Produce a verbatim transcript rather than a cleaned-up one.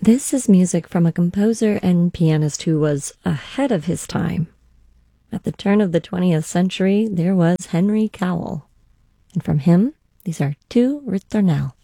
This is music from a composer and pianist who was ahead of his time. At the turn of the twentieth century, there was Henry Cowell. And from him, these are two Ritornelle.